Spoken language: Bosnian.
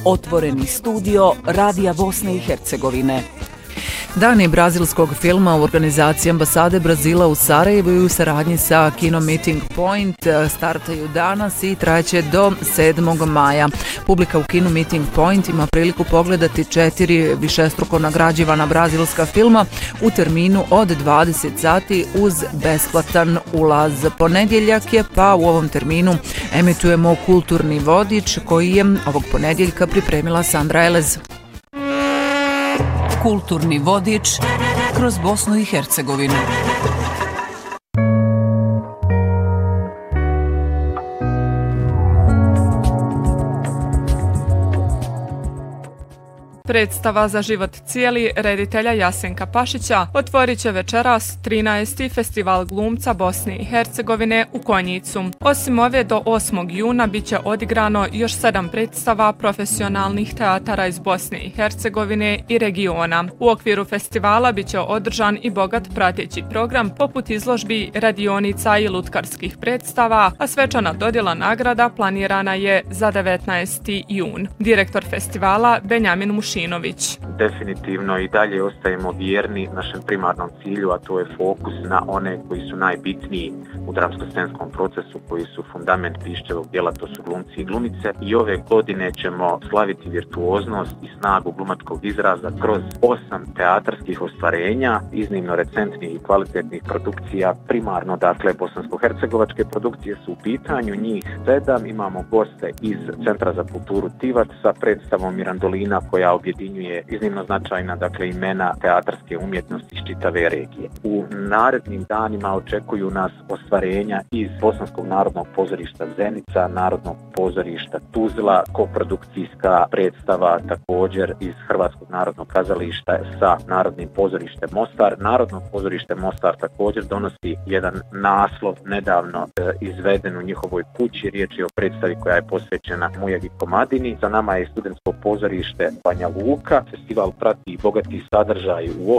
Otvoreni studio Radija Bosne i Hercegovine. Dani brazilskog filma u organizaciji ambasade Brazila u Sarajevu i u saradnji sa Kino Meeting Point startaju danas i trajeće do 7. maja. Publika u Kino Meeting Point ima priliku pogledati 4 višestruko nagrađivana brazilska filma u terminu od 20 sati uz besplatan ulaz. Ponedjeljak je, pa u ovom terminu emitujemo kulturni vodič koji je ovog ponedjeljka pripremila Sandra Elez. Kulturni vodič kroz Bosnu i Hercegovinu. Predstava Za život cijeli reditelja Jasenka Pašića otvorit će večeras 13. festival glumca Bosne i Hercegovine u Konjicu. Osim ove do 8. juna bit će odigrano još 7 predstava profesionalnih teatara iz Bosne i Hercegovine i regiona. U okviru festivala bit će održan i bogat prateći program poput izložbi, radionica i lutkarskih predstava, a svečana dodjela nagrada planirana je za 19. jun. Direktor festivala Benjamin Mušinović. Definitivno i dalje ostajemo vjerni našem primarnom cilju, a to je fokus na one koji su najbitniji u dramsko-scenskom procesu, koji su fundament Piščevog djela, to su glumci i glumice. I ove godine ćemo slaviti virtuoznost i snagu glumačkog izraza kroz 8 teatarskih ostvarenja, iznimno recentnih i kvalitetnih produkcija, primarno dakle bosansko-hercegovačke produkcije su u pitanju, njih 7. Imamo goste iz Centra za kulturu Tivac sa predstavom Mirandolina koja objedinjuje iznimno značajna dakle imena teatarske umjetnosti iz čitave regije. U narednim danima očekuju nas ostvarenja iz Bosanskog narodnog pozorišta Zenica, Narodnog pozorišta Tuzla, koprodukcijska predstava također iz Hrvatskog narodnog kazališta sa Narodnim pozorištem Mostar. Narodno pozorište Mostar također donosi jedan naslov nedavno izveden u njihovoj kući. Riječ je o predstavi koja je posvećena Mujagi Komadini. Za nama je studentsko pozorište Banja Luka. Festival prati bogati sadržaj u